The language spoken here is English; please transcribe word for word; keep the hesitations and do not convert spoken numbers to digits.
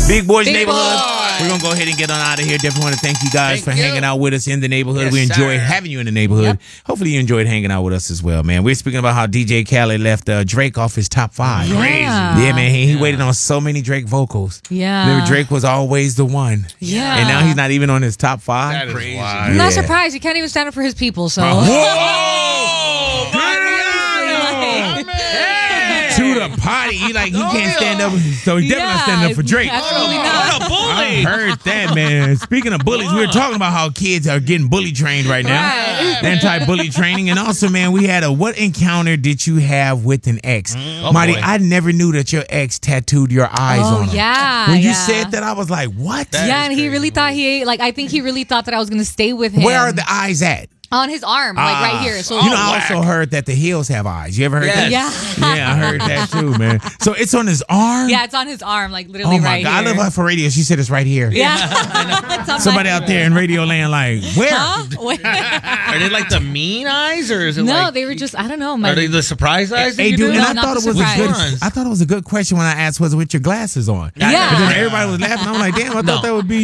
Big Boys Big Neighborhood. Boy. We're going to go ahead and get on out of here. Definitely want to thank you guys Thank for you. hanging out with us in the neighborhood. Yes, we enjoyed sir. having you in the neighborhood. Yep. Hopefully you enjoyed hanging out with us as well, man. We're speaking about how D J Khaled left uh, Drake off his top five. Yeah. Crazy. Yeah, man. He, he waited on so many Drake vocals. Yeah. Remember, Drake was always the one. Yeah. And now he's not even on his top five. That is Crazy. wild. I'm not Yeah. surprised. He can't even stand up for his people. So. Whoa! Like- To the potty. He like he can't stand up. So he's definitely not standing up for Drake. Absolutely What not. a bully. I heard that, man. Speaking of bullies, we were talking about how kids are getting bully trained right now. Right. Anti-bully training. And also, man, we had a what encounter did you have with an ex? Oh, Marty, boy. I never knew that your ex tattooed your eyes Oh, on him. yeah, When you yeah. said that, I was like, what? That Yeah, is and he crazy, really thought he like. I think he really thought that I was gonna stay with him. Where are the eyes at? On his arm, like Ah. right here. So You know, Oh, I whack. also heard that the heels have eyes. You ever heard Yes. that? yeah, Yeah, I heard that too, man. So it's on his arm? yeah, it's on his arm, like literally Oh my right God. here. I love her for radio. She said it's right here. Yeah, It's on Somebody my- out there in radio land like, where? Huh? Wait. Are they like the mean eyes, or is it No, like? they were just I don't know. My, Are they the surprise eyes? that Hey, you dude, do? and No, I not thought it the was a surprise. good. ones. I thought it was a good question when I asked, was it with your glasses on? Yeah. But then everybody was laughing. I'm like, damn, I thought No. that would be